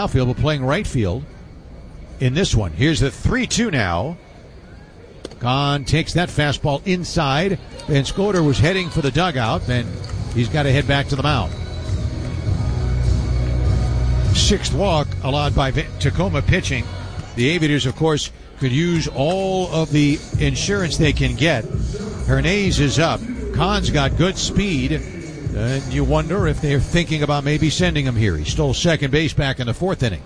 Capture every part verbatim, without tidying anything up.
outfield, but playing right field in this one. Here's the three two now. Kahn takes that fastball inside. Van Scoter was heading for the dugout, and he's got to head back to the mound. Sixth walk allowed by Tacoma pitching. The Aviators, of course, could use all of the insurance they can get. Hernandez is up. Kahn's got good speed. And you wonder if they're thinking about maybe sending him here. He stole second base back in the fourth inning.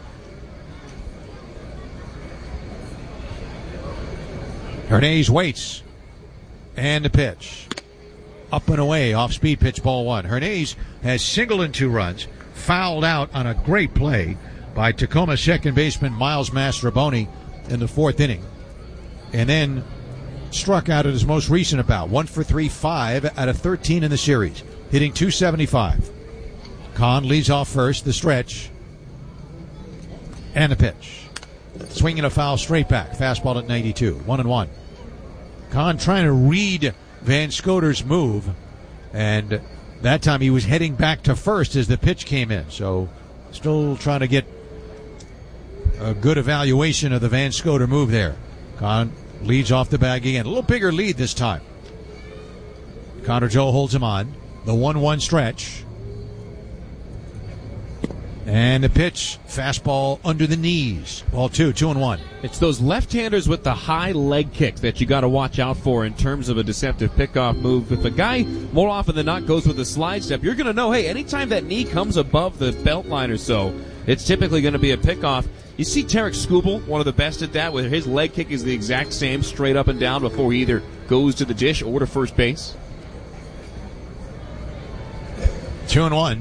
Hernandez waits. And the pitch. Up and away, off-speed pitch, ball one. Hernandez has singled in two runs, fouled out on a great play by Tacoma second baseman Miles Mastroboni in the fourth inning. And then struck out at his most recent bout. One for three, five out of thirteen in the series. Hitting two seventy-five. Kahn leads off first, the stretch. And the pitch. Swinging a foul straight back. Fastball at ninety-two. One and one. Kahn trying to read Van Scoter's move. And that time he was heading back to first as the pitch came in. So still trying to get a good evaluation of the Van Scoter move there. Kahn leads off the bag again. A little bigger lead this time. Connor Joe holds him on. The one one stretch. And the pitch, fastball under the knees. Ball two, two and one. It's those left-handers with the high leg kicks that you got to watch out for in terms of a deceptive pickoff move. If a guy more often than not goes with a slide step, you're going to know, hey, anytime that knee comes above the belt line or so, it's typically going to be a pickoff. You see Tarek Skubal, one of the best at that, where his leg kick is the exact same, straight up and down before he either goes to the dish or to first base. Two and one.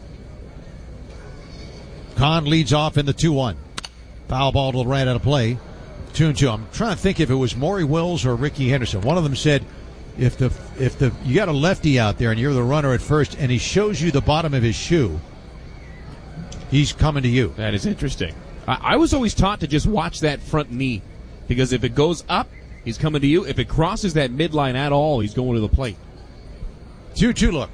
Kahn leads off in the two one. Foul ball to the right out of play. Two and two. I'm trying to think if it was Maury Wills or Ricky Henderson. One of them said, if the if the you got a lefty out there and you're the runner at first and he shows you the bottom of his shoe, he's coming to you. That is interesting. I, I was always taught to just watch that front knee, because if it goes up, he's coming to you. If it crosses that midline at all, he's going to the plate. two two look.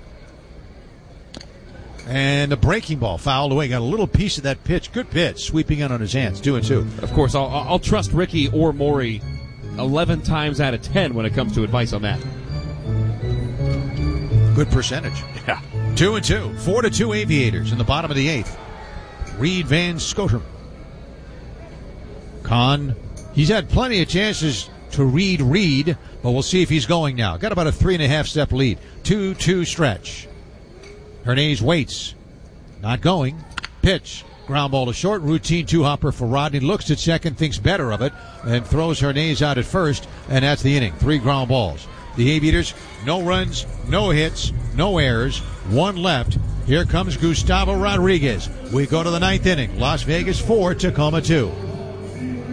And the breaking ball fouled away. Got a little piece of that pitch. Good pitch. Sweeping in on his hands. Two and two. Of course, I'll, I'll trust Ricky or Maury eleven times out of ten when it comes to advice on that. Good percentage. Yeah. Two and two. Four to two Aviators in the bottom of the eighth. Reed Van Scoter. Kahn. He's had plenty of chances to read Reed, but we'll see if he's going now. Got about a three and a half step lead. two two stretch. Hernandez waits. Not going. Pitch. Ground ball to short. Routine two-hopper for Rodney. Looks at second, thinks better of it, and throws Hernandez out at first, and that's the inning. Three ground balls. The Aviators, no runs, no hits, no errors. One left. Here comes Gustavo Rodriguez. We go to the ninth inning. Las Vegas four, Tacoma two.